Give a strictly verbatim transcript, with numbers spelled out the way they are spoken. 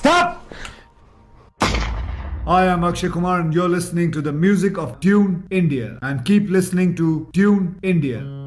Stop! I am Akshay Kumar and you're listening to the music of Tune India. And keep listening to Tune India.